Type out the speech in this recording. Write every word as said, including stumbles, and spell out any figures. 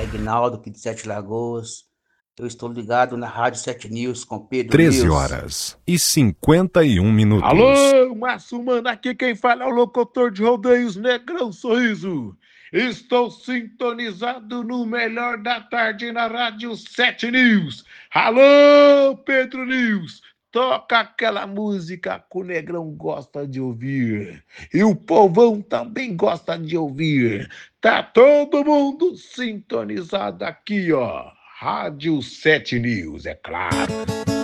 Aguinaldo, aqui de Sete Lagoas. Eu estou ligado na Rádio Sete News com Pedro treze News. horas e cinquenta e um minutos. Alô, Márcio Mano, aqui quem fala é o locutor de rodeios Negrão Sorriso. Estou sintonizado no melhor da tarde na Rádio Sete News. Alô, Pedro News, toca aquela música que o Negrão gosta de ouvir. E o povão também gosta de ouvir. Tá todo mundo sintonizado aqui, ó. Rádio Sete News, é claro.